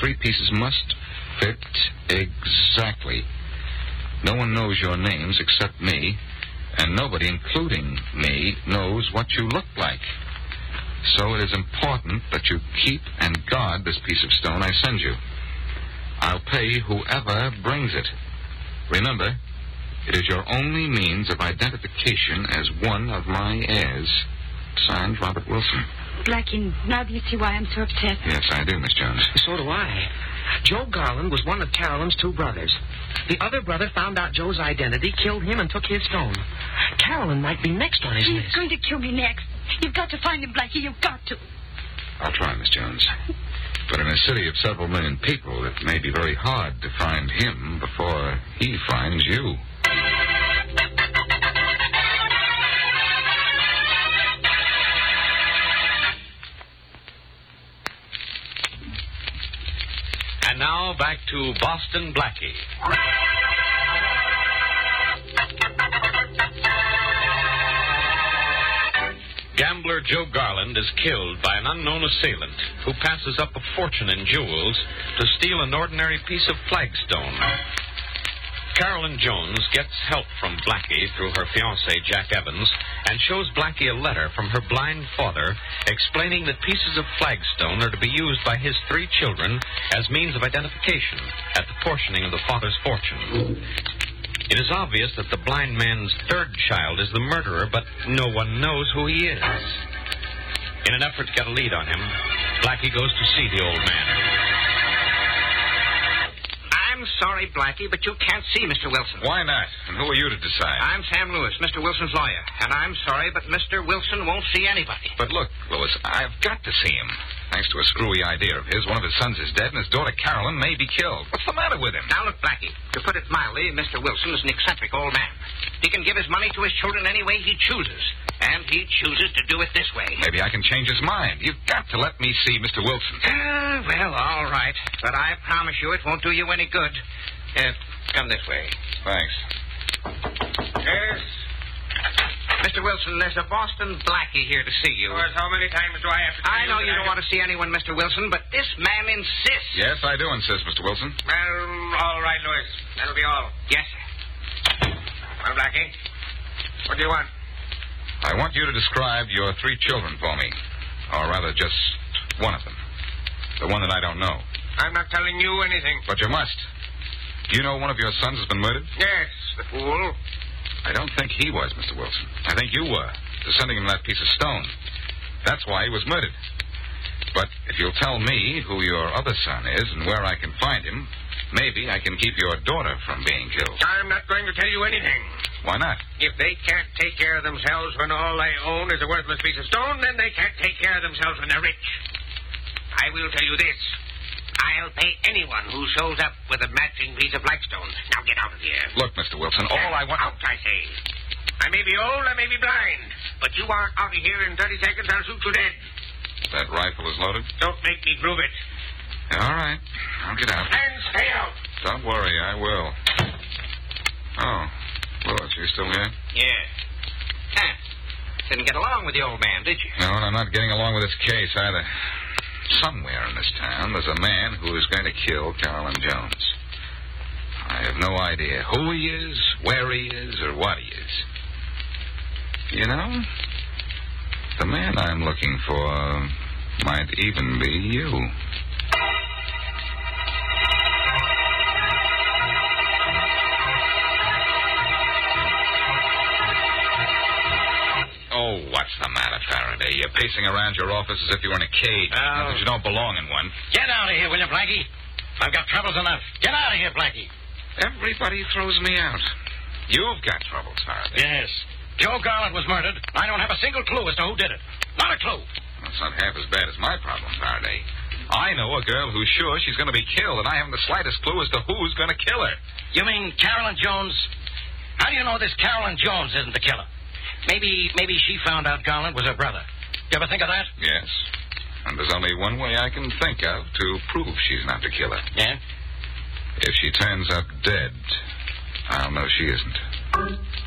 three pieces must fit exactly. No one knows your names except me, and nobody, including me, knows what you look like. So it is important that you keep and guard this piece of stone I send you. I'll pay whoever brings it. Remember, it is your only means of identification as one of my heirs. Signed, Robert Wilson. Blackie, now do you see why I'm so upset? Yes, I do, Miss Jones. So do I. Joe Garland was one of Carolyn's two brothers. The other brother found out Joe's identity, killed him, and took his stone. Carolyn might be next on his He's list. going to kill me next. You've got to find him, Blackie. You've got to. I'll try, Miss Jones. But in a city of several million people, it may be very hard to find him before he finds you. And now back to Boston Blackie. Gambler Joe Garland is killed by an unknown assailant who passes up a fortune in jewels to steal an ordinary piece of flagstone. Carolyn Jones gets help from Blackie through her fiancé, Jack Evans, and shows Blackie a letter from her blind father explaining that pieces of flagstone are to be used by his three children as means of identification at the portioning of the father's fortune. It is obvious that the blind man's third child is the murderer, but no one knows who he is. In an effort to get a lead on him, Blackie goes to see the old man. I'm sorry, Blackie, but you can't see Mr. Wilson. Why not? And who are you to decide? I'm Sam Lewis, Mr. Wilson's lawyer, and I'm sorry, but Mr. Wilson won't see anybody. But look, Lewis, I've got to see him. Thanks to a screwy idea of his, one of his sons is dead, and his daughter Carolyn may be killed. What's the matter with him? Now, look, Blackie, to put it mildly, Mr. Wilson is an eccentric old man. He can give his money to his children any way he chooses, and he chooses to do it this way. Maybe I can change his mind. You've got to let me see Mr. Wilson. Well, all right, but I promise you it won't do you any good. Come this way. Thanks. Yes? Mr. Wilson, there's a Boston Blackie here to see you. How many times do I have to tell I know you that don't want to see anyone, Mr. Wilson, but this man insists. Yes, I do insist, Mr. Wilson. Well, all right, Louis. That'll be all. Yes, sir. Well, Blackie, what do you want? I want you to describe your three children for me. Or rather, just one of them. The one that I don't know. I'm not telling you anything. But you must. Do you know one of your sons has been murdered? Yes, the fool. I don't think he was, Mr. Wilson. I think you were, for sending him that piece of stone. That's why he was murdered. But if you'll tell me who your other son is and where I can find him, maybe I can keep your daughter from being killed. I'm not going to tell you anything. Why not? If they can't take care of themselves when all they own is a worthless piece of stone, then they can't take care of themselves when they're rich. I will tell you this. I'll pay anyone who shows up with a matching piece of flagstone. Now get out of here. Look, Mr. Wilson, all I want... Out, I say. I may be old, I may be blind, but you aren't out of here in 30 seconds, I'll shoot you dead. That rifle is loaded? Don't make me prove it. All right. I'll get out. And stay out. Don't worry, I will. Oh, Louis, you still here? Yeah. Didn't get along with the old man, did you? No, and I'm not getting along with this case either. Somewhere in this town, there's a man who is going to kill Carolyn Jones. I have no idea who he is, where he is, or what he is. You know, the man I'm looking for might even be you. Oh, what's the matter, Faraday? You're pacing around your office as if you were in a cage. Not that you don't belong in one. Get out of here, will you, Blackie? I've got troubles enough. Get out of here, Blackie. Everybody throws me out. You've got troubles, Faraday. Yes. Joe Garland was murdered. I don't have a single clue as to who did it. Not a clue. That's not half as bad as my problem, Faraday. I know a girl who's sure she's going to be killed, and I haven't the slightest clue as to who's going to kill her. You mean Carolyn Jones? How do you know this Carolyn Jones isn't the killer? Maybe she found out Garland was her brother. You ever think of that? Yes. And there's only one way I can think of to prove she's not the killer. Yeah? If she turns up dead, I'll know she isn't.